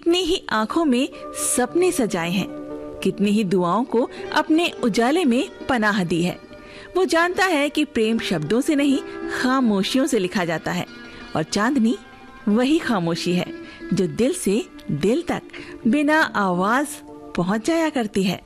कितनी ही आंखों में सपने सजाए हैं, कितनी ही दुआओं को अपने उजाले में पनाह दी है। वो जानता है कि प्रेम शब्दों से नहीं, खामोशियों से लिखा जाता है, और चांदनी वही खामोशी है जो दिल से दिल तक बिना आवाज पहुंच जाया करती है।